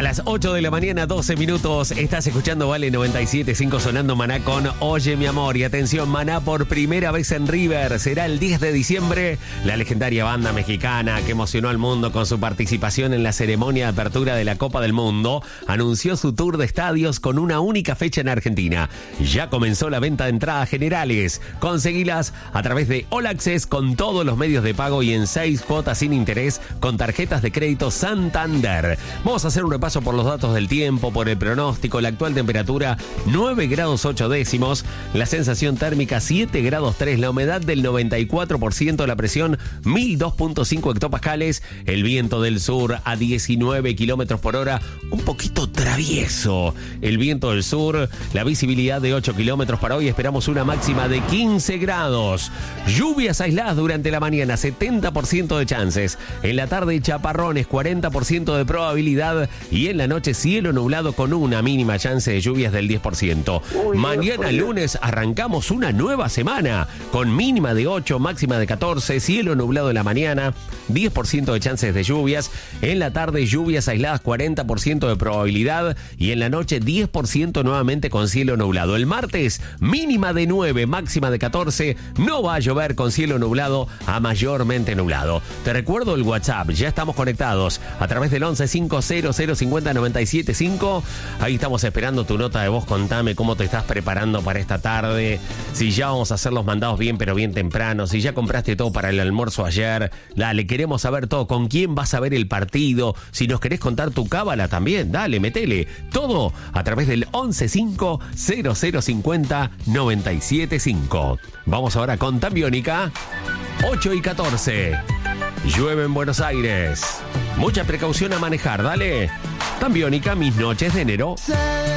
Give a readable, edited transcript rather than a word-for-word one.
las 8 de la mañana, 12 minutos. Estás escuchando Vale 97.5 sonando Maná con Oye mi amor. Y atención, Maná por primera vez en River. Será el 10 de diciembre. La legendaria banda mexicana que emocionó al mundo con su participación en la ceremonia de apertura de la Copa del Mundo anunció su tour de estadios con una única fecha en Argentina. Ya comenzó la venta de entradas generales. Conseguilas a través de All Access con todos los medios de pago y en 6 cuotas sin interés con tarjetas de crédito Santander. Vamos a hacer un repaso por los datos del tiempo, por el pronóstico. La actual temperatura 9 grados 8 décimos, la sensación térmica 7 grados 3, la humedad del 94%, la presión 1002.5 hectopascales, el viento del sur a 19 kilómetros por hora, un poquito travieso el viento del sur, la visibilidad de 8 kilómetros para hoy, esperamos una máxima de 15 grados, lluvias aisladas durante la mañana, 70% de chances, en la tarde chaparrones, 40% de probabilidad y en la noche cielo nublado con una mínima chance de lluvias del 10%. Mañana lunes arrancamos una nueva semana con mínima de 8, máxima de 14, cielo nublado en la mañana, 10% de chances de lluvias, en la tarde lluvias aisladas, 40% de probabilidad y en la noche 10% nuevamente con cielo nublado. El martes mínima de 9, máxima de 14, no va a llover con cielo nublado a mayormente nublado. Te recuerdo el WhatsApp, ya estamos conectados a través del 1150050975. Ahí estamos esperando tu nota de voz. Contame cómo te estás preparando para esta tarde, si ya vamos a hacer los mandados bien pero bien temprano, si ya compraste todo para el almuerzo ayer. Dale, queremos saber todo, con quién vas a ver el partido, si nos querés contar tu cábala también, dale, metele todo a través del 1150050975. Vamos ahora con Tambiónica, 8:14. Llueve en Buenos Aires. Mucha precaución a manejar, dale. Tambiónica, mis noches de enero.